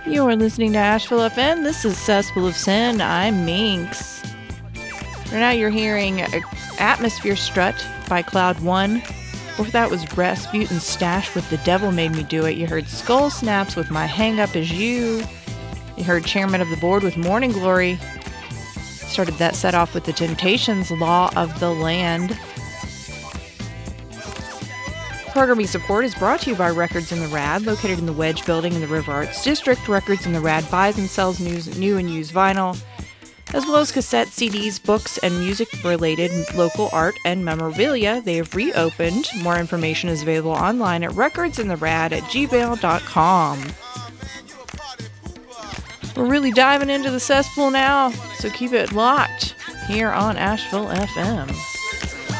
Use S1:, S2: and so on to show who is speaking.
S1: You're listening to Asheville FM. This is Cesspool of Sin. I'm Minx. Right now you're hearing Atmosphere Strut by Cloud One. Before that was Rasputin Stash with The Devil Made Me Do It. You heard Skull Snaps with My Hang Up Is You. You heard Chairman of the Board with Morning Glory. Started that set off with The Temptations' Law of the Land. Programming support is brought to you by Records in the Rad, located in the Wedge Building in the River Arts District. Records in the Rad buys and sells new and used vinyl, as well as cassette, CDs, books, and music-related local art and memorabilia. They have reopened. More information is available online at recordsintherad@gmail.com. We're really diving into the cesspool now, so keep it locked here on Asheville FM.